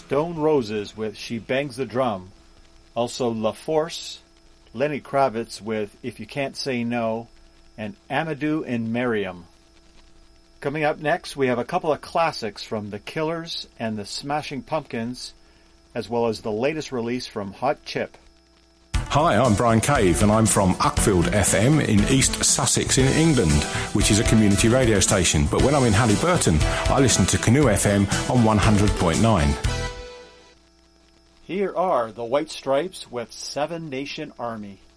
Stone Roses with She Bangs the Drum. Also La Force, Lenny Kravitz with If You Can't Say No, and Amadou and Miriam. Coming up next, we have a couple of classics from The Killers and the Smashing Pumpkins, as well as the latest release from Hot Chip. Hi, I'm Brian Cave and I'm from Uckfield FM in East Sussex in England, which is a community radio station. But when I'm in Halliburton, I listen to Canoe FM on 100.9. Here are the White Stripes with Seven Nation Army.